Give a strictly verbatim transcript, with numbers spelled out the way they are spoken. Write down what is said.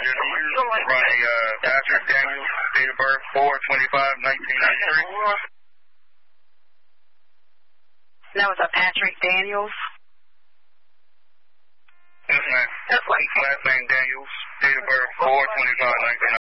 Ronnie uh, Patrick Daniels, date of birth four twenty-five nineteen ninety-three. That was a Patrick Daniels? Yes, ma'am. That's like last name Daniels, date of birth four twenty-five nineteen